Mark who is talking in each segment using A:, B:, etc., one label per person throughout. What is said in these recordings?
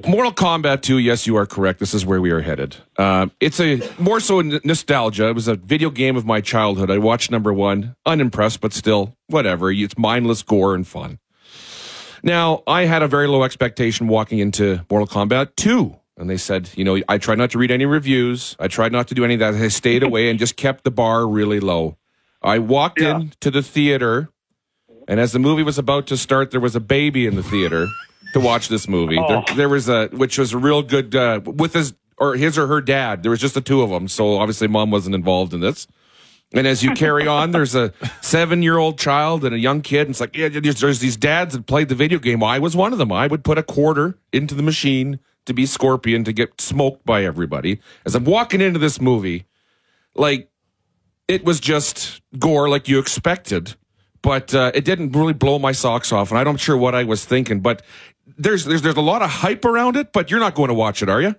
A: Mortal Kombat 2, yes, you are correct. This is where we are headed. It's a more so nostalgia. It was a video game of my childhood. I watched number 1, unimpressed, but still, whatever. It's mindless gore and fun. Now, I had a very low expectation walking into Mortal Kombat 2. And they said, I tried not to read any reviews. I tried not to do any of that. I stayed away and just kept the bar really low. I walked into the theater, and as the movie was about to start, there was a baby in the theater to watch this movie. There was which was a real good, with his or her dad. There was just the two of them. So obviously mom wasn't involved in this. And as you carry on, there's a 7-year-old child and a young kid. And it's like, there's these dads that played the video game. I was one of them. I would put a quarter into the machine to be Scorpion to get smoked by everybody. As I'm walking into this movie, like, it was just gore like you expected, but it didn't really blow my socks off, and I'm not sure what I was thinking. But there's a lot of hype around it, but you're not going to watch it, are you?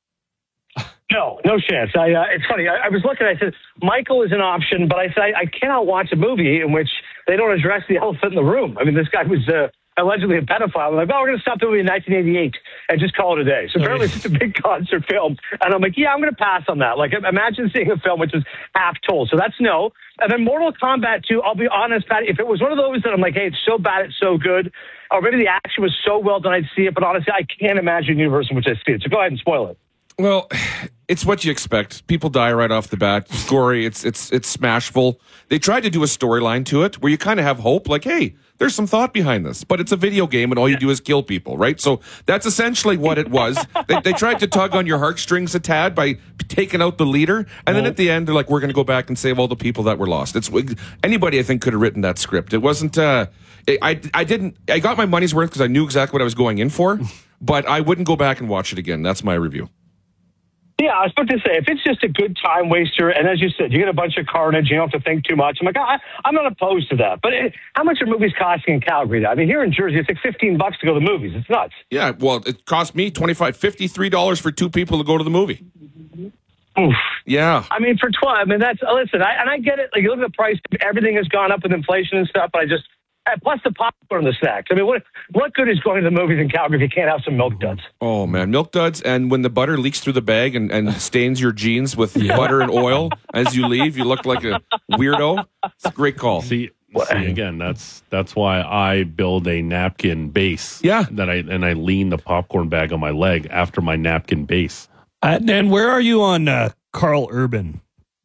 B: No chance. It's funny. I was looking. I said Michael is an option, but I said I cannot watch a movie in which they don't address the elephant in the room. I mean, this guy was allegedly a pedophile. I'm like, we're going to stop the movie in 1988 and just call it a day. So apparently it's a big concert film. And I'm like, I'm going to pass on that. Like, imagine seeing a film which is half told. So that's no. And then Mortal Kombat 2, I'll be honest, Patty, if it was one of those that I'm like, hey, it's so bad, it's so good, or maybe the action was so well done, I'd see it. But honestly, I can't imagine a universe in which I see it. So go ahead and spoil it.
A: Well, it's what you expect. People die right off the bat. It's gory. It's smashful. They tried to do a storyline to it where you kind of have hope, like, hey, there's some thought behind this, but it's a video game and all you do is kill people, right? So that's essentially what it was. They tried to tug on your heartstrings a tad by taking out the leader, and then at the end they're like, we're going to go back and save all the people that were lost. Anybody I think could have written that script. It wasn't. I got my money's worth because I knew exactly what I was going in for, but I wouldn't go back and watch it again. That's my review.
B: Yeah, I was about to say, if it's just a good time waster, and as you said, you get a bunch of carnage, you don't have to think too much. I'm like, I'm not opposed to that. But how much are movies costing in Calgary now? I mean, here in Jersey, it's like $15 to go to the movies. It's nuts.
A: Yeah, well, it cost me $53 for 2 people to go to the movie.
B: Oof.
A: Yeah.
B: I mean, for 12, I mean, listen, I get it. Like, you look at the price, everything has gone up with inflation and stuff, but plus the popcorn and the snacks. I mean, what good is going to the movies in Calgary if you can't have some Milk Duds?
A: Oh, man. Milk Duds, and when the butter leaks through the bag and stains your jeans with butter and oil as you leave, you look like a weirdo. It's a great call.
C: See again, that's why I build a napkin base.
A: Yeah.
C: I lean the popcorn bag on my leg after my napkin base.
D: Dan, where are you on Carl Urban?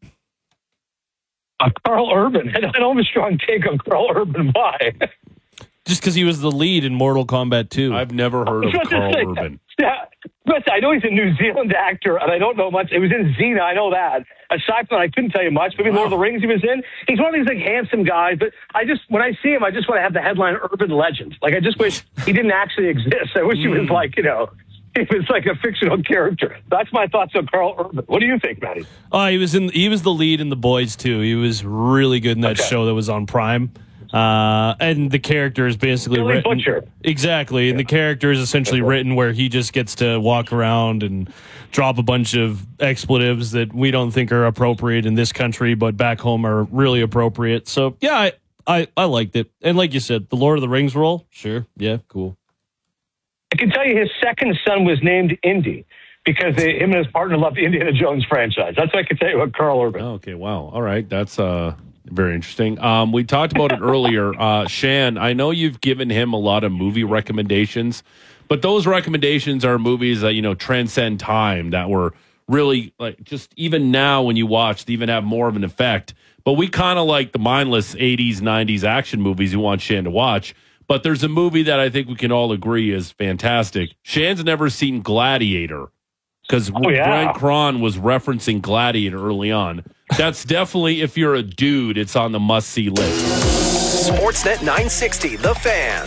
B: Carl Urban. I don't have a strong take on Carl Urban. Why?
D: Just because he was the lead in Mortal Kombat 2.
C: I've never heard of Carl Urban.
B: Yeah, but I know he's a New Zealand actor, and I don't know much. It was in Xena, I know that. Aside from that, I couldn't tell you much. Maybe Lord of the Rings he was in. He's one of these like handsome guys, but when I see him, I just want to have the headline Urban Legend. Like, I just wish he didn't actually exist. I wish he was like, he was like a fictional character. That's my thoughts on Carl Urban. What do you think, Matty?
D: Oh, he was the lead in The Boys too. He was really good in that show that was on Prime. And the character is basically
B: Billy
D: written
B: Butcher.
D: Exactly, and the character is essentially written where he just gets to walk around and drop a bunch of expletives that we don't think are appropriate in this country, but back home are really appropriate. So yeah, I liked it. And like you said, the Lord of the Rings role, sure, yeah, cool.
B: I can tell you his second son was named Indy because him and his partner loved the Indiana Jones franchise. That's what I can tell you about Carl Urban.
C: Okay, wow. All right, that's very interesting. We talked about it earlier. Shan, I know you've given him a lot of movie recommendations, but those recommendations are movies that, transcend time, that were really, like, just even now when you watch, they even have more of an effect. But we kind of like the mindless 80s, 90s action movies you want Shan to watch. But there's a movie that I think we can all agree is fantastic. Shan's never seen Gladiator because Brian Cron was referencing Gladiator early on. That's definitely, if you're a dude, it's on the must-see list.
E: Sportsnet 960, The Fan.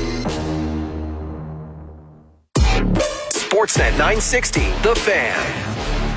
E: Sportsnet 960, The Fan.